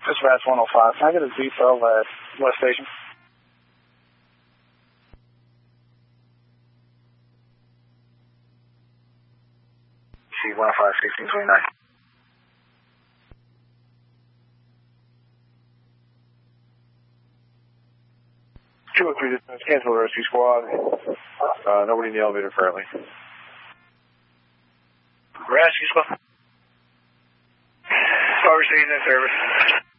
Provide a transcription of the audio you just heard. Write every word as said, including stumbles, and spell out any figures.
Dispatch one oh five. Can I get a detail at West Station? C one oh five, sixteen twenty-nine. two oh three, dispatch, cancel the rescue squad. Uh, nobody in the elevator currently. Rescue squad. Overseas in service.